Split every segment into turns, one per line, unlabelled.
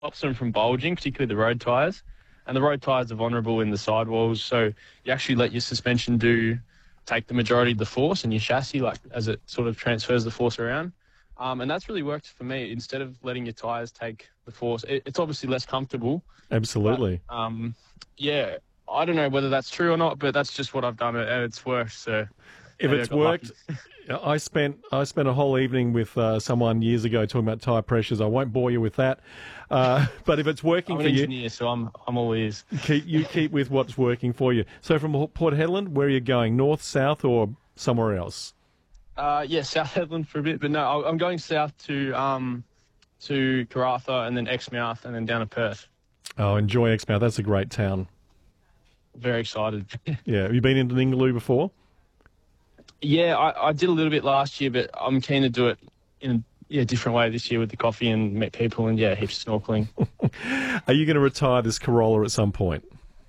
stops them from bulging, particularly the road tyres. And the road tyres are vulnerable in the sidewalls, so you actually let your suspension take the majority of the force in your chassis, like as it sort of transfers the force around. And that's really worked for me. Instead of letting your tyres take the force, it's obviously less comfortable.
Absolutely.
But, yeah, I don't know whether that's true or not, but that's just what I've done, and it's worked. So
if it's worked, I spent a whole evening with someone years ago talking about tyre pressures. I won't bore you with that. But if it's working
I'm
for
an engineer, so I'm all ears.
Keep with what's working for you. So from Port Hedland, where are you going? North, south, or somewhere else?
Yeah, South Hedland for a bit, but no, I'm going south to Karratha and then Exmouth and then down to Perth.
Oh, enjoy Exmouth. That's a great town.
Very excited.
Yeah. Have you been into Ningaloo before?
Yeah, I did a little bit last year, but I'm keen to do it in a different way this year with the coffee and meet people and, heaps of snorkeling.
Are you going to retire this Corolla at some point?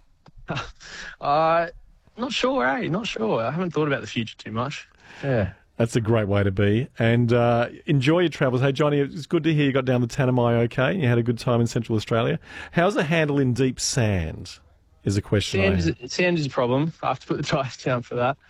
Not sure, Not sure. I haven't thought about the future too much. Yeah.
That's a great way to be. And enjoy your travels. Hey, Johnny, it's good to hear you got down the Tanami okay and you had a good time in Central Australia. How's the handle in deep sand is a question.
Sand is a problem. I have to put the tyres down for that.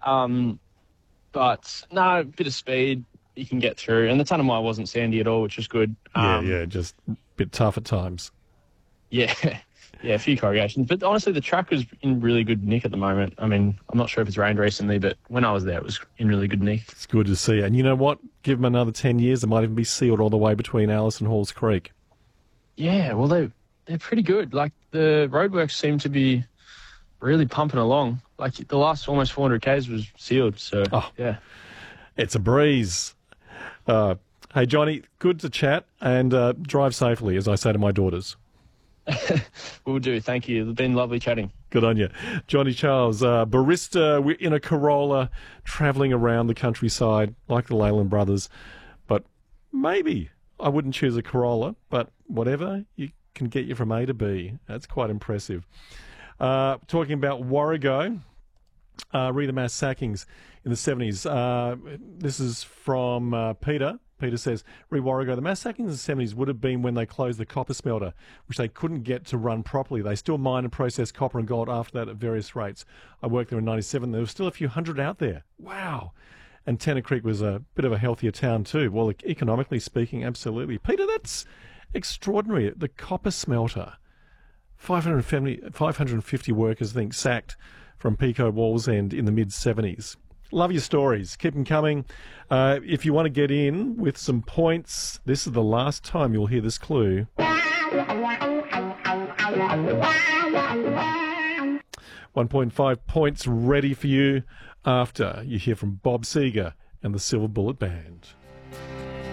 But, no, a bit of speed you can get through. And the Tanami wasn't sandy at all, which was good.
Just a bit tough at times.
Yeah. Yeah, a few corrugations. But honestly, the track was in really good nick at the moment. I mean, I'm not sure if it's rained recently, but when I was there, it was in really good nick.
It's good to see. And you know what? Give them another 10 years, it might even be sealed all the way between Alice and Halls Creek.
Yeah, well, they're pretty good. Like, the roadworks seem to be really pumping along. Like, the last almost 400 Ks was sealed, so, yeah.
It's a breeze. Hey, Johnny, good to chat, and drive safely, as I say to my daughters.
Will do. Thank you. It's been lovely chatting.
Good on you. Johnny Charles, barista in a Corolla, travelling around the countryside like the Leyland brothers. But maybe I wouldn't choose a Corolla, but whatever, you can get you from A to B. That's quite impressive. Talking about Warrego, Rita Mass sackings in the 70s. This is from Peter. Peter says, Warrego, the mass sackings in the 70s would have been when they closed the copper smelter, which they couldn't get to run properly. They still mine and process copper and gold after that at various rates. I worked there in 97. There were still a few hundred out there. Wow. And Tanner Creek was a bit of a healthier town too. Well, economically speaking, absolutely. Peter, that's extraordinary. The copper smelter, 550 workers, I think, sacked from Pico Wallsend in the mid-70s. Love your stories. Keep them coming. If you want to get in with some points, this is the last time you'll hear this clue. 1.5 points ready for you after you hear from Bob Seger and the Silver Bullet Band.